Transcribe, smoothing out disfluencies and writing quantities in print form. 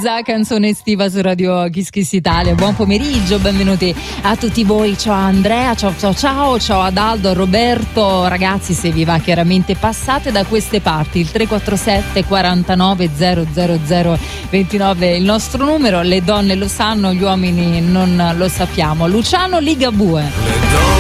Elisa, canzone estiva su Radio Kiss Kiss Italia. Buon pomeriggio, benvenuti a tutti voi. Ciao Andrea, ciao ad Aldo, a Roberto. Ragazzi, se vi va chiaramente passate da queste parti, il 347 49 000 29 è il nostro numero. Le donne lo sanno, gli uomini non lo sappiamo. Luciano Ligabue.